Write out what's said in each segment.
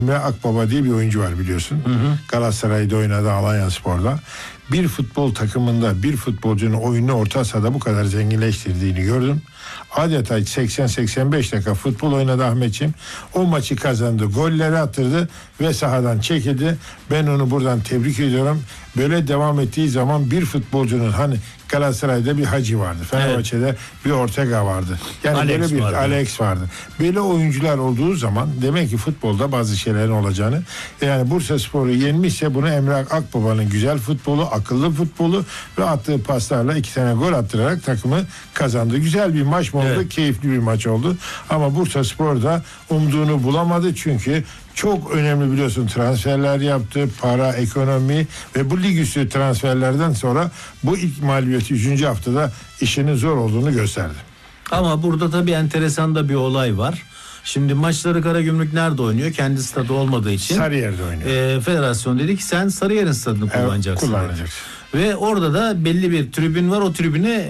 Emre Akbaba diye bir oyuncu var biliyorsun. Galatasaray'da oynadı, Alanyaspor'da. Bir futbol takımında bir futbolcunun oyunu orta sahada bu kadar zenginleştirdiğini gördüm. Adeta 80-85 dakika futbol oynadı Ahmetciğim. O maçı kazandı, golleri attırdı ve sahadan çekildi. Ben onu buradan tebrik ediyorum. Böyle devam ettiği zaman bir futbolcunun, hani Galatasaray'da bir Hacı vardı, Fenerbahçe'de bir Ortega vardı. Yani Alex böyle bir vardı. Alex vardı. Böyle oyuncular olduğu zaman demek ki futbolda bazı şeylerin olacağını, yani Bursaspor'u yenmişse bunu Emre Akbaba'nın güzel futbolu, akıllı futbolu ve attığı paslarla 2 tane gol attırarak takımı kazandı. Güzel bir maç mı oldu? Evet. Keyifli bir maç oldu. Ama Bursaspor da umduğunu bulamadı çünkü çok önemli biliyorsun transferler yaptı, para, ekonomi ve bu lig üstü transferlerden sonra bu ilk mağlubiyeti 3. haftada işinin zor olduğunu gösterdi. Ama burada tabii enteresan da bir olay var. Şimdi maçları Karagümrük nerede oynuyor? Kendi stadı olmadığı için. Sarıyer'de oynuyor. Federasyon dedi ki sen Sarıyer'in stadını kullanacaksın. Kullanacaksın. Ve orada da belli bir tribün var. O tribüne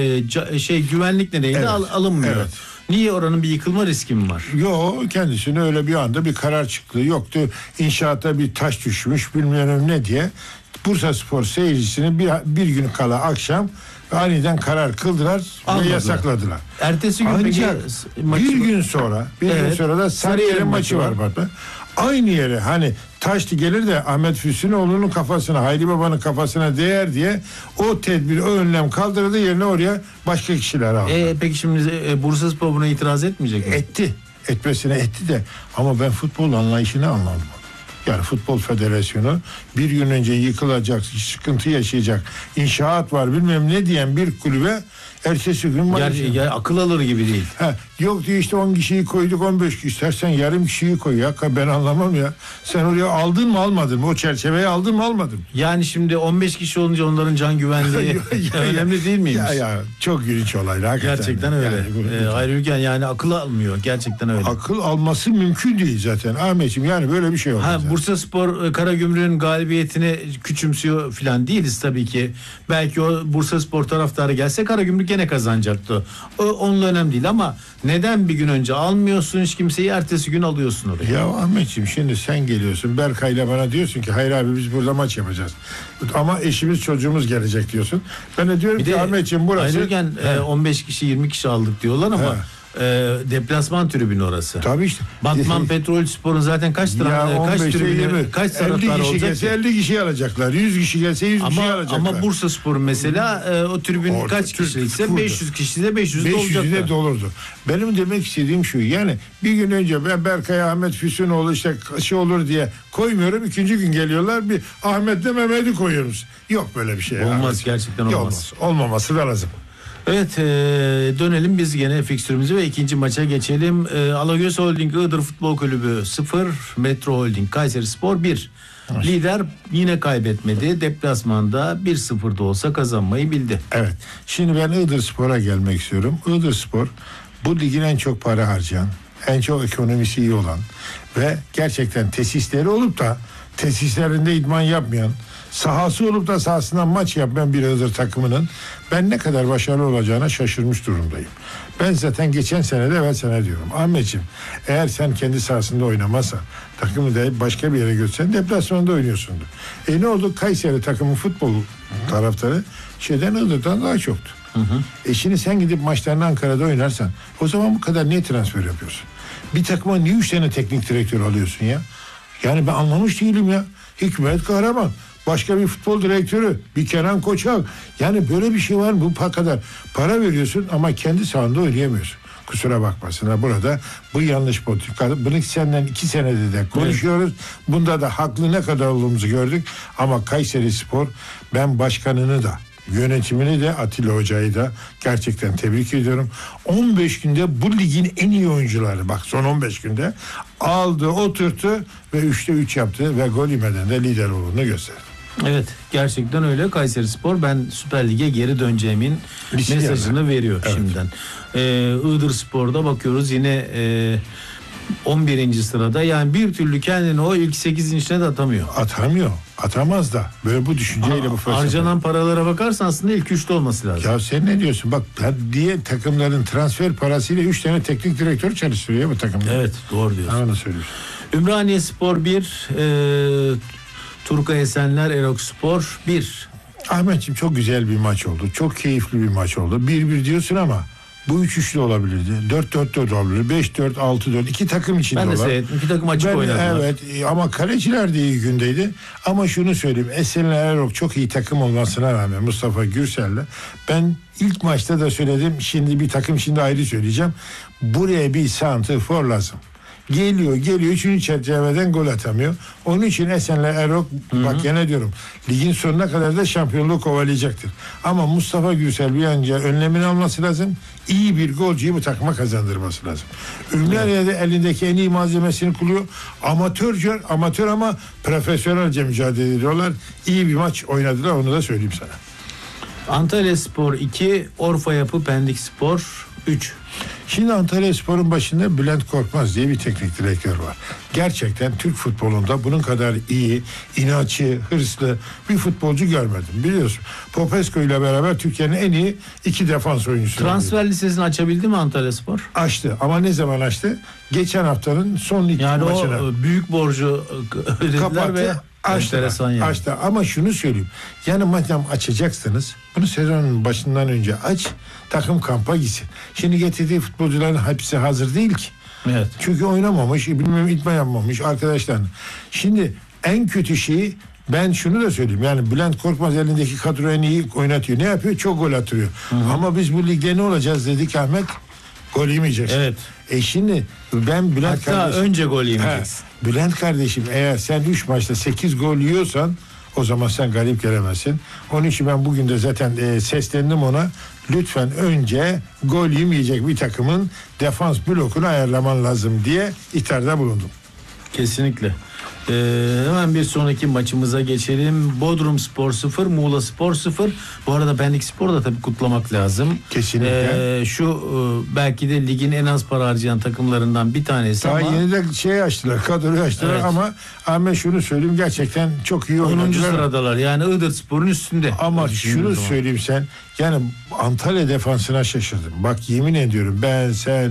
güvenlik nedeniyle Evet, alınmıyor. evet. Niye, oranın bir yıkılma riski mi var? Yok, kendisine öyle bir anda bir karar çıktı. Yoktu, inşaata bir taş düşmüş bilmiyorum ne diye. Bursaspor seyircisini bir gün kala akşam aniden karar kıldılar Almadılar. ve yasakladılar. Ertesi gün Ancak bir gün sonra da Sarıyer'in maçı var. Aynı yere hani taş gelir de Ahmet Füsunoğlu'nun kafasına, Hayri Baba'nın kafasına değer diye o tedbir, o önlem kaldırıldı, yerine oraya başka kişiler aldı. Peki şimdi Bursaspor buna itiraz etmeyecek mi? Etmesine etti de ama ben futbol anlayışını anlamadım. Yani Futbol Federasyonu bir gün önce yıkılacak, sıkıntı yaşayacak, inşaat var bilmem ne diyen bir kulübe ertesi gün akıl alır gibi değil. Yok diyor işte 10 kişiyi koyduk, 15 kişi, istersen yarım kişiyi koy ya, ben anlamam ya. Sen oraya aldın mı almadın mı, o çerçeveyi aldın mı almadın mı? Yani şimdi 15 kişi olunca onların can güvenliği önemli değil miymiş? Ya çok ilginç olaylar hakikaten. Gerçekten öyle. Hayri Ülgen yani akıl almıyor, gerçekten öyle. Akıl alması mümkün değil zaten Ahmetciğim, yani böyle bir şey olmaz. Bursaspor Karagümrük'ün galibiyetini küçümsüyor falan değiliz tabii ki. Belki o Bursaspor taraftarı gelse Karagümrük gene kazanacaktı. Onunla önemli değil ama neden bir gün önce almıyorsun hiç kimseyi, ertesi gün alıyorsun oraya? Ya Ahmetciğim, şimdi sen geliyorsun Berkay'la bana diyorsun ki hayır abi biz burada maç yapacağız. Ama eşimiz çocuğumuz gelecek diyorsun. Ben de diyorum ki Ahmetciğim burası. Ayrıca 15 kişi 20 kişi aldık diyorlar ama deplasman tribünü orası. Tabii işte. Batman Petrolspor'un zaten kaç tribünü, kaç taraftar olacak? Gelse 50 kişi alacaklar. 100 kişi gelse 100 kişi alacaklar. Ama Bursaspor mesela o tribün kaç kişilikse 500 kişi de 500 de dolurdu. Benim demek istediğim şu, yani bir gün önce ben Berkay, Ahmet Füsunoğlu işte şey olur diye koymuyorum. 2. gün geliyorlar bir Ahmet'le Mehmet'i koyuyoruz. Yok böyle bir şey. Olmaz, gerçekten olmaz. Olmaması da lazım. Evet, dönelim biz gene fikstürümüze ve ikinci maça geçelim. Alagöz Holding Iğdır Futbol Kulübü 0, Metro Holding Kayserispor 1. Evet. Lider yine kaybetmedi. Deplasmanda 1-0'da olsa kazanmayı bildi. Evet. Şimdi ben Iğdırspor'a gelmek istiyorum. Iğdırspor bu ligin en çok para harcayan, en çok ekonomisi iyi olan ve gerçekten tesisleri olup da tesislerinde idman yapmayan, sahası olup da sahasından maç yapmayan bir Iğdır takımının ben ne kadar başarılı olacağına şaşırmış durumdayım. Ben zaten geçen sene de evvel sene diyorum. Ahmetciğim, eğer sen kendi sahasında oynamazsan, takımı da başka bir yere götürsen deplasmanda oynuyorsundur. Ne oldu? Kayseri takımı futbol taraftarı Iğdır'dan daha çoktu. Şimdi sen gidip maçlarını Ankara'da oynarsan o zaman bu kadar niye transfer yapıyorsun? Bir takıma niye 3 tane teknik direktör alıyorsun ya? Yani ben anlamış değilim ya. Hikmet Kahraman, başka bir futbol direktörü, bir Kenan Koçak. Yani böyle bir şey var mı? Bu kadar para veriyorsun ama kendi sahanda oynayamıyorsun. Kusura bakmasın. Burada bu yanlış politika. Bunu senden 2 senedir de konuşuyoruz. Bunda da haklı ne kadar olduğumuzu gördük. Ama Kayserispor, ben başkanını da yönetimini de Atilla Hoca'yı da gerçekten tebrik ediyorum. 15 günde bu ligin en iyi oyuncuları, bak son 15 günde aldı, oturttu ve 3'te 3 yaptı ve gol yemeden de lider olduğunu gösterdi. Evet, gerçekten öyle. Kayserispor ben Süper Lig'e geri döneceğimin mesajını veriyor şimdiden. Iğdırspor'da bakıyoruz yine 11. sırada, yani bir türlü kendini o ilk 8'in içine de atamıyor. Atamaz da. Böyle bu düşünceyle bu felsefeyle. Harcanan paralara bakarsan aslında ilk 3'te olması lazım. Ya sen ne diyorsun? Bak diye takımların transfer parasıyla 3 tane teknik direktör çalıştırıyor bu takımda. Evet, doğru diyorsun. Onu söylüyorsun. Ümraniye Spor 1, Turka Esenler Erok Spor 1. Ahmetciğim çok güzel bir maç oldu. Çok keyifli bir maç oldu. 1-1 diyorsun ama bu 3-3'lü olabilirdi. 4-4-4 olabilir. 5-4, 6-4. İki takım içinde Ben de olan. seyrettim. İki takım açık oynadılar. Evet ama kaleciler de iyi gündeydi. Ama şunu söyleyeyim. Esenler Erok çok iyi takım olmasına rağmen Mustafa Gürsel'le ben ilk maçta da söyledim. Şimdi bir takım şimdi ayrı söyleyeceğim. Buraya bir santrfor lazım. Geliyor. Üçüncü çerçeveden gol atamıyor. Onun için Esenler Erok bak gene diyorum ligin sonuna kadar da şampiyonluğu kovalayacaktır. Ama Mustafa Gürsel bir önce önlemini alması lazım. İyi bir golcüyü bu takıma kazandırması lazım. Ümraniye'de elindeki en iyi malzemesini kullanıyor. Amatör ama profesyonelce mücadele ediyorlar. İyi bir maç oynadılar, onu da söyleyeyim sana. Antalya Spor 2, Orfa Yapı Pendik Spor 3. Şimdi Antalya Spor'un başında Bülent Korkmaz diye bir teknik direktör var. Gerçekten Türk futbolunda bunun kadar iyi, inatçı, hırslı bir futbolcu görmedim. Biliyorsun Popescu ile beraber Türkiye'nin en iyi iki defans oyuncusu. Transfer listesini açabildi mi Antalya Spor? Açtı ama ne zaman açtı? Geçen haftanın son iki Yani maçına. o büyük borcu ödediler Kapattı, ve enteresan yani. Açtı. Ama şunu söyleyeyim. Yani madem açacaksınız bunu sezonun başından önce aç, takım kampa gitsin. Şimdi getirdiği futbolcuların hepsi hazır değil ki. Evet. Çünkü oynamamış, bilmem idman yapmamış arkadaşlar. Şimdi en kötü şeyi ben şunu da söyleyeyim. Yani Bülent Korkmaz elindeki kadroyu en iyi oynatıyor. Ne yapıyor? Çok gol atıyor. Ama biz bu ligde ne olacağız dedik Ahmet? Gol yemeyeceksin. Evet. Şimdi ben Bülent Hatta kardeşim... önce gol yemeyeceksin. Bülent kardeşim eğer sen 3 maçta 8 gol yiyorsan o zaman sen galip gelemezsin. Onun için ben bugün de zaten seslendim ona. Lütfen önce gol yemeyecek bir takımın defans blokunu ayarlaman lazım diye ihtarda bulundum. Kesinlikle. Hemen bir sonraki maçımıza geçelim. Bodrum Spor 0, Muğla Spor 0. Bu arada Pendik Spor'u da tabii kutlamak lazım. Kesinlikle. Belki de ligin en az para harcayan takımlarından bir tanesi Daha ama yeni de açtılar, kadroyu açtılar Evet. ama Ahmet şunu söyleyeyim gerçekten çok iyi 10. oynadılar. sıradalar. Yani Iğdır Spor'un üstünde. Ama Düşündüğün şunu zaman. söyleyeyim sen yani Antalya defansına şaşırdım. Bak yemin ediyorum ben sen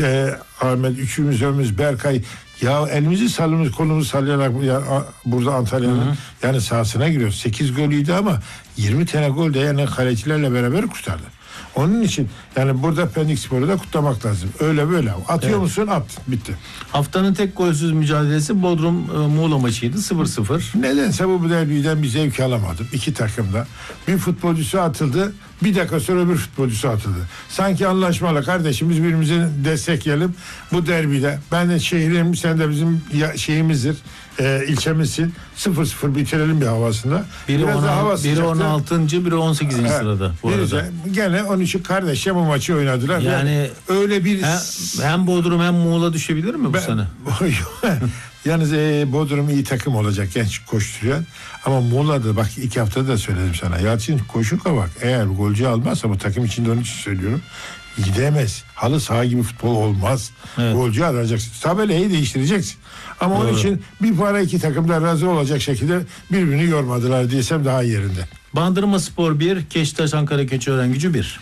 Ahmet üçümüz Berkay ya elimizi sallımız kolumuzu sallayarak burada Antalya'nın yani sahasına giriyoruz. 8 golüydü ama 20 tane gol de yani kalecilerle beraber kurtardı. Onun için yani burada Pendik Spor'u da kutlamak lazım. Öyle böyle. Atıyor musun? At. Bitti. Haftanın tek golsüz mücadelesi Bodrum Muğla maçıydı. 0-0. Nedense bu derbiden bir zevk alamadım. İki takımda. Bir futbolcusu atıldı. Bir dakika sonra öbür futbolcusu atıldı. Sanki anlaşmalı kardeşim biz birbirimizi destekleyelim bu derbide. Ben de şehrim sen de bizim şeyimizdir. İlçemizsin. 0-0 bitirelim bir havasında. Biri Biraz da hava 16. biri 18. sırada bu biri arada. de gene onun için kardeşim bu maçı oynadılar. Yani öyle bir hem Bodrum hem Muğla düşebilir mi bu sene? Yalnız Bodrum iyi takım olacak genç koşturuyor. Ama Muğla'da bak 2 haftada da söyledim sana. Yalçın Koşuk'a bak eğer golcü almazsa bu takım içinde onun için söylüyorum. Gidemez. Halı saha gibi futbol olmaz. Evet. Golcü arayacaksın. Tabelayı değiştireceksin. Ama onun için bir para iki takım da razı olacak şekilde birbirini yormadılar diyesem daha yerinde. Bandırma Spor 1, Keştaş Ankara Keçiören Gücü 1.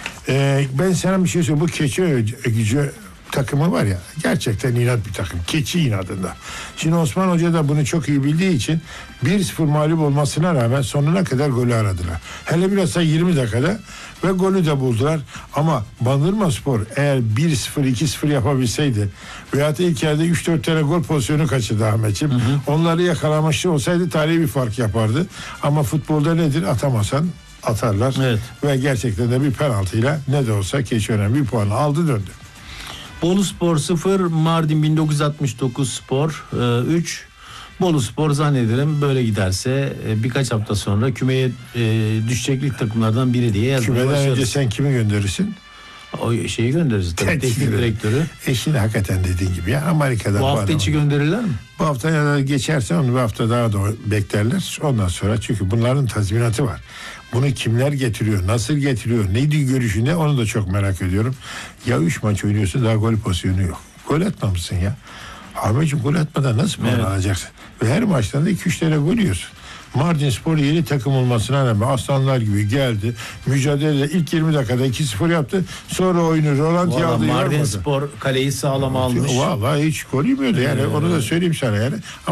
Ben sana bir şey söyleyeyim. Bu Keçi takımı var ya gerçekten inat bir takım. Keçi inadında. Şimdi Osman Hoca da bunu çok iyi bildiği için 1-0 mağlup olmasına rağmen sonuna kadar golü aradılar. Hele bilhassa 20 dakikada ve golü de buldular. Ama Bandırmaspor eğer 1-0 2-0 yapabilseydi veyahut da ilk yarıda 3-4 tane gol pozisyonu kaçırdı Ahmetciğim. Onları yakalamıştı olsaydı tarihi bir fark yapardı. Ama futbolda nedir? Atamasan atarlar. Evet. Ve gerçekten de bir penaltıyla ne de olsa Keçiören bir puanı aldı döndü. Bolu Spor 0, Mardin 1969 Spor 3. Bolu Spor zannederim böyle giderse birkaç hafta sonra kümeye düşeceklik takımlardan biri diye yazmaya Kümeden başlarız. önce sen kimi gönderirsin? O şeyi göndeririz tabii, teknik direktörü. Şimdi hakikaten dediğin gibi ya Amerika'dan Bu hafta içi gönderirler mi? Bu hafta ya da geçerse onu bir hafta daha da beklerler. Ondan sonra çünkü bunların tazminatı var. Bunu kimler getiriyor, nasıl getiriyor, neydi görüşü ne onu da çok merak ediyorum. Ya 3 maç oynuyorsun daha gol pozisyonu yok. Gol atmamışsın ya. Ahmetciğim gol atmadan nasıl puan alacaksın? Ve her maçtan da 2-3 tane gol yiyorsun. Mardin Spor yeni takım olmasına rağmen aslanlar gibi geldi. Mücadelede ilk 20 dakikada 2-0 yaptı. Sonra oyunu Rolanti'ye aldı. Mardin Spor kaleyi sağlam almış. Vallahi hiç gol yemiyordu yani onu da söyleyeyim sana yani.